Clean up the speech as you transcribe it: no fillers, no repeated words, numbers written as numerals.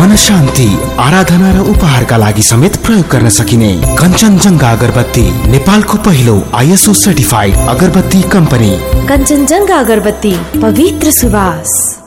मन शान्ति, आराधना र उपहारका लागि समेत प्रयोग गर्न सकिने कञ्चनजङ्घा अगरबत्ती नेपालको पहिलो ISO सर्टिफाइड अगरबत्ती कम्पनी। कञ्चनजङ्घा अगरबत्ती, पवित्र सुवास।